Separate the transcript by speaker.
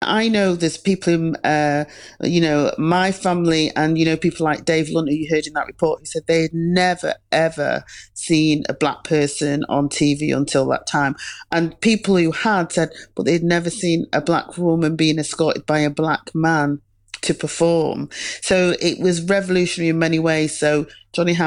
Speaker 1: I know there's people in, my family and, people like Dave Lunt, who you heard in that report, who said they had never, ever seen a black person on TV until that time. And people who had said, but they'd never seen a black woman being escorted by a black man to perform. So it was revolutionary in many ways. So Johnny